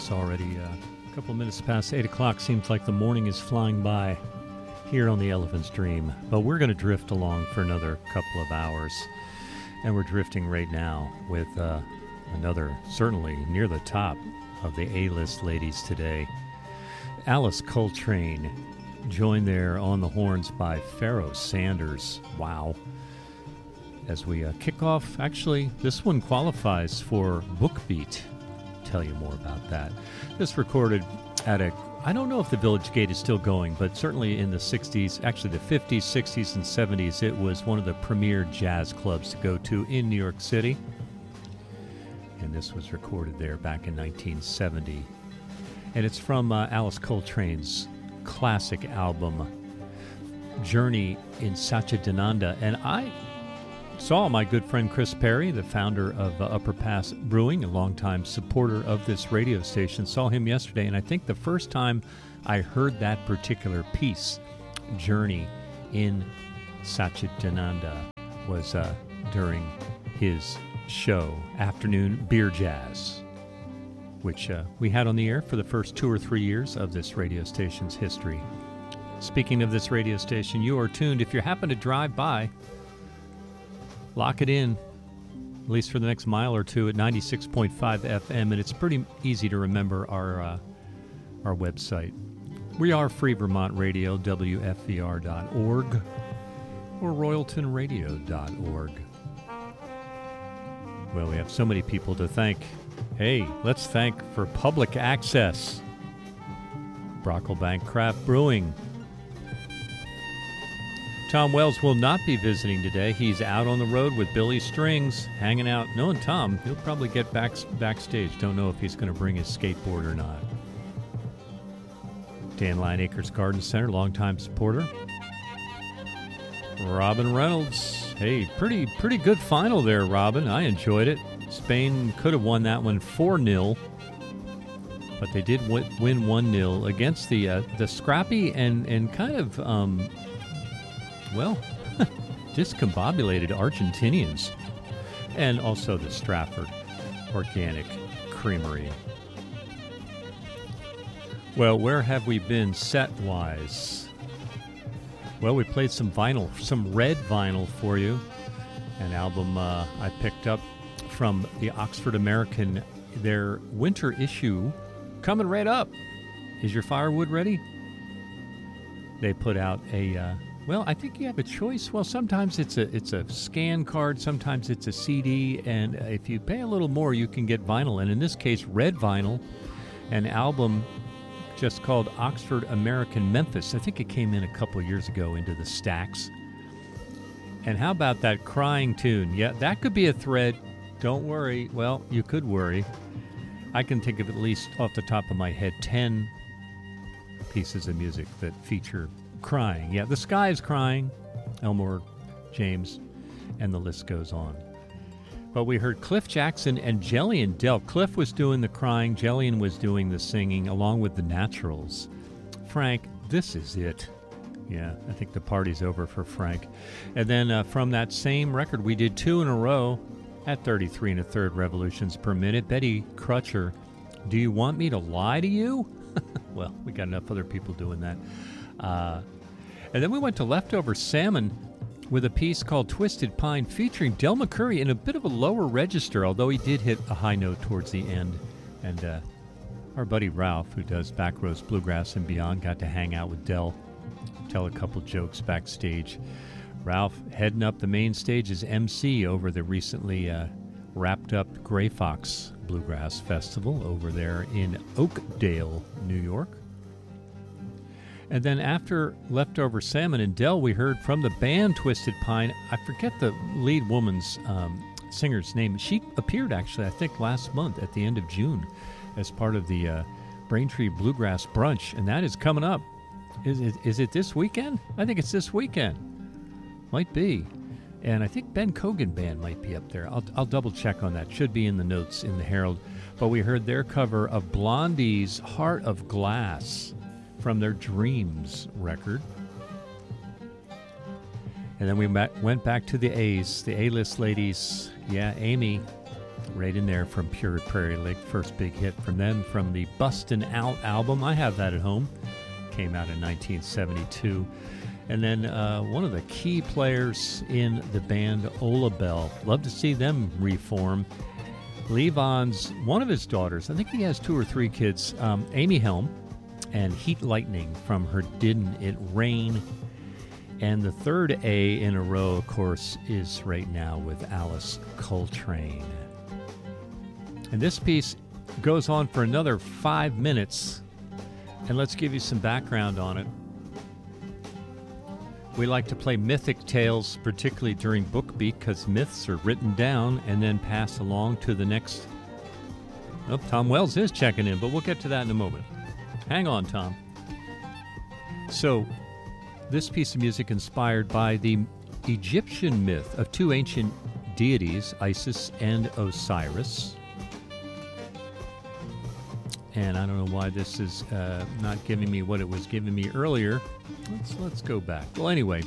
It's already a couple of minutes past 8 o'clock. Seems like the morning is flying by here on the Elephant's Dream. But we're going to drift along for another couple of hours. And we're drifting right now with another, certainly near the top of the A-list ladies today. Alice Coltrane, joined there on the horns by Pharoah Sanders. Wow. As we kick off, actually, this one qualifies for Bookbeat. Tell you more about that. This recorded at I don't know if the Village Gate is still going, but certainly in the 60s, actually the 50s, 60s, and 70s, it was one of the premier jazz clubs to go to in New York City. And this was recorded there back in 1970. And it's from Alice Coltrane's classic album, Journey in Satchidananda. And I saw my good friend Chris Perry, the founder of Upper Pass Brewing, a longtime supporter of this radio station, saw him yesterday, and I think the first time I heard that particular piece, Journey in Satchidananda, was during his show, Afternoon Beer Jazz, which we had on the air for the first 2 or 3 years of this radio station's history. Speaking of this radio station, you are tuned, if you happen to drive by, lock it in, at least for the next mile or two, at 96.5 FM, and it's pretty easy to remember our website. We are Free Vermont Radio, WFVR.org, or RoyaltonRadio.org. Well, we have so many people to thank. Hey, let's thank for public access. Brocklebank Craft Brewing. Tom Wells will not be visiting today. He's out on the road with Billy Strings, hanging out. Knowing Tom, he'll probably get backstage. Don't know if he's going to bring his skateboard or not. Dandelion Acres Garden Center, longtime supporter. Robin Reynolds. Hey, pretty good final there, Robin. I enjoyed it. Spain could have won that one 4-0, but they did win 1-0 against the scrappy and kind of discombobulated Argentinians, and also the Stratford Organic Creamery. Well, where have we been set-wise? Well, we played some vinyl, some red vinyl for you, an album I picked up from the Oxford American, their winter issue, coming right up. Is your firewood ready? They put out a... well, I think you have a choice. Well, sometimes it's a scan card, sometimes it's a CD, and if you pay a little more, you can get vinyl. And in this case, red vinyl, an album just called Oxford American Memphis. I think it came in a couple of years ago into the stacks. And how about that crying tune? Yeah, that could be a thread. Don't worry. Well, you could worry. I can think of at least off the top of my head 10 pieces of music that feature crying. Yeah, The Sky is Crying, Elmore James, and the list goes on. But we heard Cliff Jackson and Jillian Dell. Cliff was doing the crying, Jillian was doing the singing, along with the Naturals. Frank, this is it. Yeah, I think the party's over for Frank. And then from that same record, we did 2 in a row at 33 1/3 revolutions per minute. Betty Crutcher, Do You Want Me to Lie to You? Well, we got enough other people doing that. And then we went to Leftover Salmon with a piece called Twisted Pine featuring Del McCoury in a bit of a lower register, although he did hit a high note towards the end. And our buddy Ralph, who does Backroads Bluegrass and Beyond, got to hang out with Del, tell a couple jokes backstage. Ralph heading up the main stage as MC over the recently wrapped up Gray Fox Bluegrass Festival over there in Oakdale, New York. And then after Leftover Salmon and Del, we heard from the band Twisted Pine. I forget the lead woman's singer's name. She appeared actually, I think, last month at the end of June as part of the Braintree Bluegrass Brunch, and that is coming up. Is it this weekend? I think it's this weekend. Might be. And I think Ben Cogan Band might be up there. I'll double check on that. Should be in the notes in the Herald. But we heard their cover of Blondie's Heart of Glass from their Dreams record. And then we went back to the A's, the A-list ladies. Yeah, Amy Right in there from Pure Prairie Lake, first big hit from them from the Bustin' Out album. I have that at home. Came out in 1972. And then one of the key players in the band, Ola Bell. Love to see them reform. Levon's, one of his daughters, I think he has 2 or 3 kids, Amy Helm and Heat Lightning from her Didn't It Rain. And the third A in a row, of course, is right now with Alice Coltrane. And this piece goes on for another 5 minutes. And let's give you some background on it. We like to play mythic tales, particularly during Book Beat, because myths are written down and then passed along to the next. Oh, Tom Wells is checking in, but we'll get to that in a moment. Hang on, Tom. So, this piece of music inspired by the Egyptian myth of 2 ancient deities, Isis and Osiris. And I don't know why this is not giving me what it was giving me earlier. Let's go back. Well, anyway,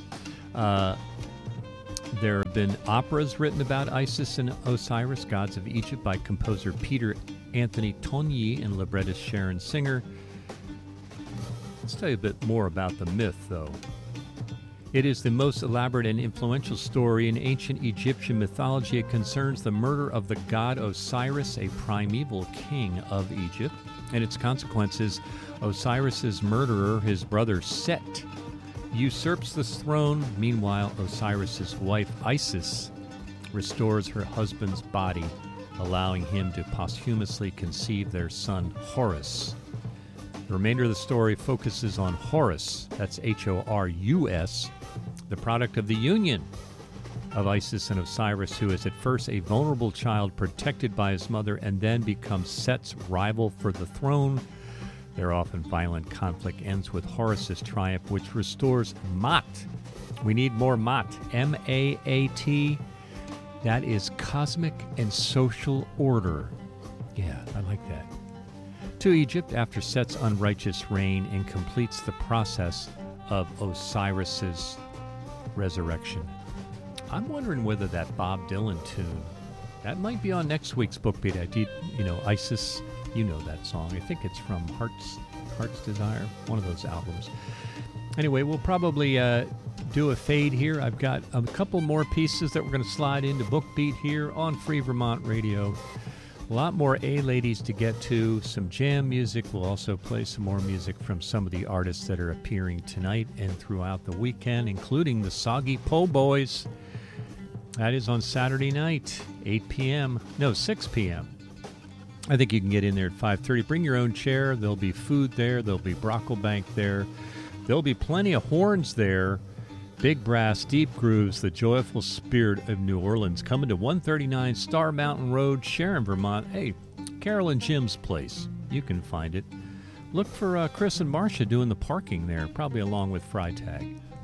there have been operas written about Isis and Osiris, gods of Egypt, by composer Peter Anthony Tonyi and librettist Sharon Singer. Let's tell you a bit more about the myth, though. It is the most elaborate and influential story in ancient Egyptian mythology. It concerns the murder of the god Osiris, a primeval king of Egypt, and its consequences. Osiris's murderer, his brother Set, usurps the throne. Meanwhile, Osiris's wife Isis restores her husband's body, allowing him to posthumously conceive their son Horus. The remainder of the story focuses on Horus, that's Horus, the product of the union of Isis and Osiris, who is at first a vulnerable child protected by his mother and then becomes Set's rival for the throne. Their often violent conflict ends with Horus's triumph, which restores Maat. We need more Maat, M-A-A-T. That is cosmic and social order. Yeah, I like that. To Egypt after Set's unrighteous reign, and completes the process of Osiris's resurrection. I'm wondering whether that Bob Dylan tune, that might be on next week's Book Beat. Isis, you know that song. I think it's from Heart's Desire, one of those albums. Anyway, we'll probably do a fade here. I've got a couple more pieces that we're going to slide into Book Beat here on Free Vermont Radio. A lot more A-ladies to get to, some jam music. We'll also play some more music from some of the artists that are appearing tonight and throughout the weekend, including the Soggy Po Boys. That is on Saturday night, 6 p.m. I think you can get in there at 5:30. Bring your own chair. There'll be food there. There'll be Brocklebank there. There'll be plenty of horns there. Big brass, deep grooves, the joyful spirit of New Orleans. Coming to 139 Star Mountain Road, Sharon, Vermont. Hey, Carol and Jim's place. You can find it. Look for Chris and Marcia doing the parking there, probably along with Freitag.